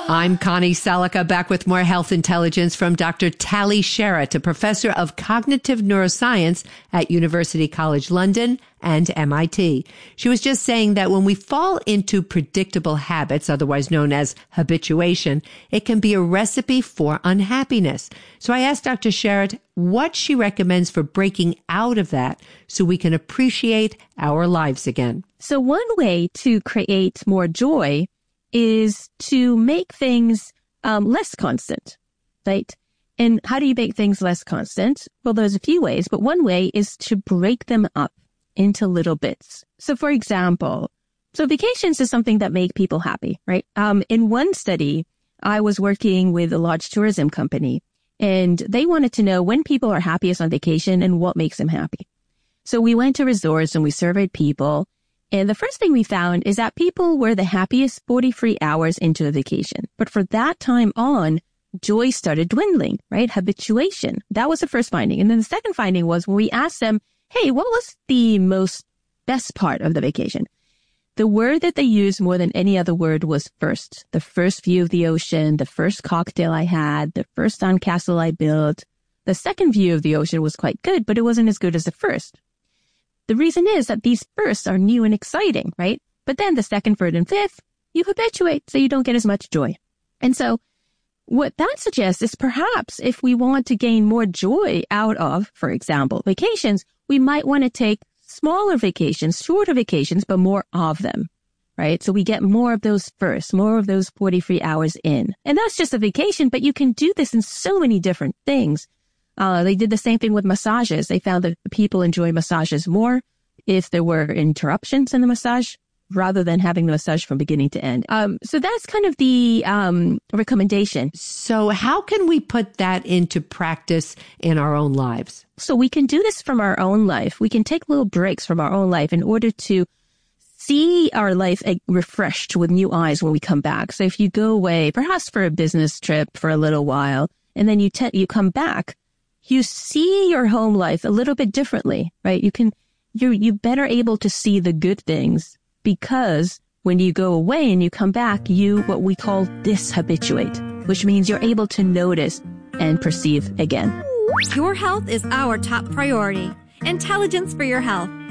I'm Connie Salica, back with more health intelligence from Dr. Tali Sharot, a professor of cognitive neuroscience at University College London and MIT. She was just saying that when we fall into predictable habits, otherwise known as habituation, it can be a recipe for unhappiness. So I asked Dr. Sharot what she recommends for breaking out of that so we can appreciate our lives again. So one way to create more joy is to make things less constant, right? And how do you make things less constant? Well, there's a few ways, but one way is to break them up into little bits. So for example, vacations is something that make people happy, right? In one study, I was working with a large tourism company, and they wanted to know when people are happiest on vacation and what makes them happy. So we went to resorts and we surveyed people. And the first thing we found is that people were the happiest 43 hours into a vacation. But for that time on, joy started dwindling, right? Habituation. That was the first finding. And then the second finding was when we asked them, hey, what was the best part of the vacation? The word that they used more than any other word was first. The first view of the ocean, the first cocktail I had, the first sandcastle I built. The second view of the ocean was quite good, but it wasn't as good as the first. The reason is that these firsts are new and exciting, right? But then the second, third, and fifth, you habituate, so you don't get as much joy. And so what that suggests is perhaps if we want to gain more joy out of, for example, vacations, we might want to take smaller vacations, shorter vacations, but more of them, right? So we get more of those firsts, more of those 43 hours in. And that's just a vacation, but you can do this in so many different things. They did the same thing with massages. They found that people enjoy massages more if there were interruptions in the massage rather than having the massage from beginning to end. So that's kind of the recommendation. So how can we put that into practice in our own lives? So we can do this from our own life. We can take little breaks from our own life in order to see our life refreshed with new eyes when we come back. So if you go away, perhaps for a business trip for a little while, and then you come back, you see your home life a little bit differently, right? You're better able to see the good things because when you go away and you come back, you what we call dishabituate, which means you're able to notice and perceive again. Your health is our top priority. Intelligence for your health.